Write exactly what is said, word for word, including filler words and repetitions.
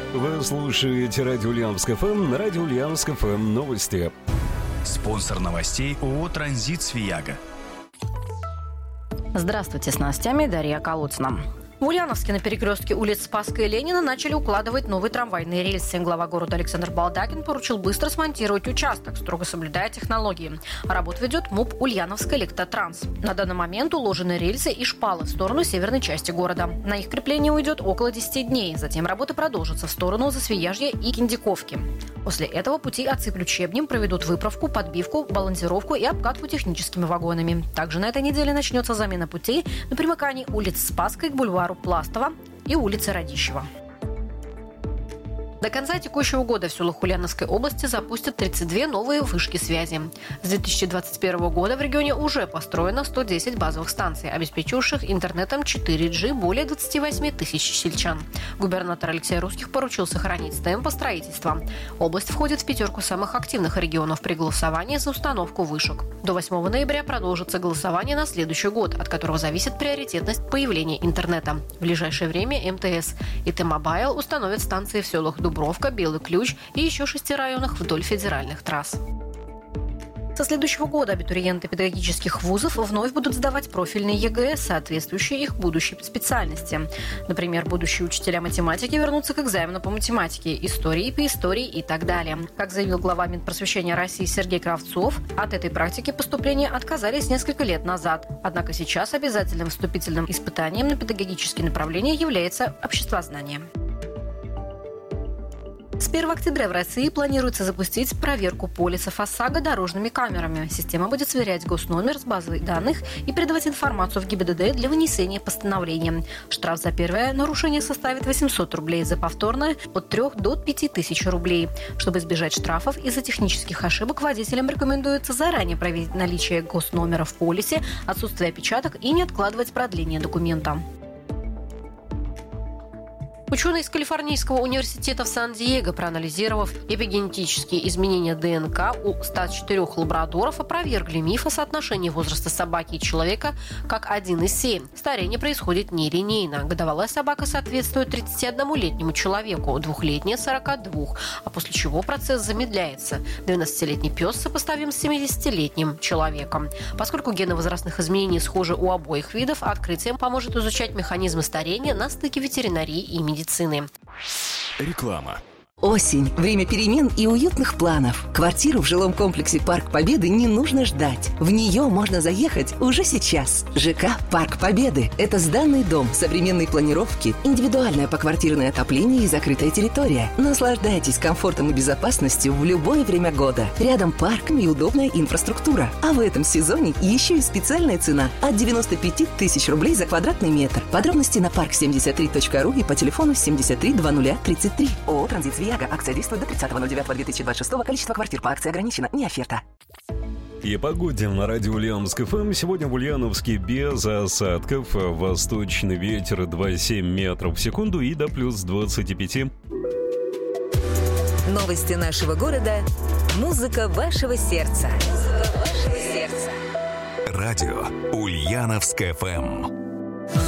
Вы слушаете радио Ульяновск эф эм, на радио Ульяновск эф эм новости. Спонсор новостей ООО «Транзит Свияга». Здравствуйте, с новостями Дарья Колодцина. В Ульяновске на перекрестке улиц Спасская и Ленина начали укладывать новые трамвайные рельсы. Глава города Александр Балдакин поручил быстро смонтировать участок, строго соблюдая технологии. Работу ведет МУП «Ульяновская электротранс». На данный момент уложены рельсы и шпалы в сторону северной части города. На их крепление уйдет около десяти дней. Затем работы продолжатся в сторону Засвияжья и Киндиковки. После этого пути отсыплют щебнем, проведут выправку, подбивку, балансировку и обкатку техническими вагонами. Также на этой неделе начнется замена путей на примыкании улиц Спасской к бульвару Пластова и улицы Радищева. До конца текущего года в селах Ульяновской области запустят тридцать две новые вышки связи. С две тысячи двадцать первого года в регионе уже построено сто десять базовых станций, обеспечивших интернетом четыре джи более двадцати восьми тысяч сельчан. Губернатор Алексей Русских поручил сохранить темпы строительства. Область входит в пятерку самых активных регионов при голосовании за установку вышек. До восьмого ноября продолжится голосование на следующий год, от которого зависит приоритетность появления интернета. В ближайшее время эм тэ эс и Т-Мобайл установят станции в селах Дубровка, Белый Ключ и еще шести районах вдоль федеральных трасс. Со следующего года абитуриенты педагогических вузов вновь будут сдавать профильные ЕГЭ, соответствующие их будущей специальности. Например, будущие учителя математики вернутся к экзамену по математике, истории по истории и так далее. Как заявил глава Минпросвещения России Сергей Кравцов, от этой практики поступления отказались несколько лет назад. Однако сейчас обязательным вступительным испытанием на педагогические направления является обществознание. С первого октября в России планируется запустить проверку полисов ОСАГО дорожными камерами. Система будет сверять госномер с базой данных и передавать информацию в ГИБДД для вынесения постановления. Штраф за первое нарушение составит восемьсот рублей, за повторное – от трёх до пяти тысяч рублей. Чтобы избежать штрафов из-за технических ошибок, водителям рекомендуется заранее проверить наличие госномера в полисе, отсутствие опечаток и не откладывать продление документа. Ученые из Калифорнийского университета в Сан-Диего, проанализировав эпигенетические изменения ДНК у ста четырёх лабрадоров, опровергли миф о соотношении возраста собаки и человека как один из семь. Старение происходит нелинейно. Годовалая собака соответствует тридцатиоднолетнему человеку, двухлетняя – сорока двум, а после чего процесс замедляется. двенадцатилетний пес сопоставим с семидесятилетним человеком. Поскольку гены возрастных изменений схожи у обоих видов, открытием поможет изучать механизмы старения на стыке ветеринарии и медицины. Медицины. Реклама. Осень. Время перемен и уютных планов. Квартиру в жилом комплексе «Парк Победы» не нужно ждать. В нее можно заехать уже сейчас. ЖК «Парк Победы» – это сданный дом, современной планировки, индивидуальное поквартирное отопление и закрытая территория. Наслаждайтесь комфортом и безопасностью в любое время года. Рядом парк и удобная инфраструктура. А в этом сезоне еще и специальная цена от девяноста пяти тысяч рублей за квадратный метр. Подробности на парк семьдесят три точка ру и по телефону семьдесят три двадцать тридцать три. ООО «Транзит Свияга». Акция действует до тридцатого ноль девятого две тысячи двадцать шестого. Количество квартир по акции ограничено. Не оферта. И погоде на радио Ульяновск эф эм. Сегодня в Ульяновске без осадков. Восточный ветер два целых семь метров в секунду и до плюс двадцати пяти. Новости нашего города. Музыка вашего сердца. Музыка вашего сердца. Радио Ульяновск эф эм.